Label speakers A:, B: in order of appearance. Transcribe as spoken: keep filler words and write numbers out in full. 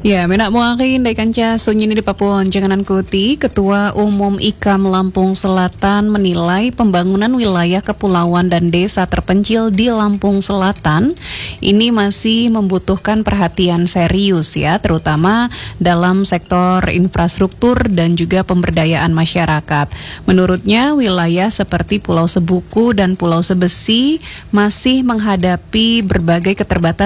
A: Ya, menak muakin dari kanca sunyini di Papua janganan kuti, Ketua Umum I K A M Lampung Selatan menilai pembangunan wilayah kepulauan dan desa terpencil di Lampung Selatan ini masih membutuhkan perhatian serius ya, terutama dalam sektor infrastruktur dan juga pemberdayaan masyarakat. Menurutnya, wilayah seperti Pulau Sebuku dan Pulau Sebesi masih menghadapi berbagai keterbatasan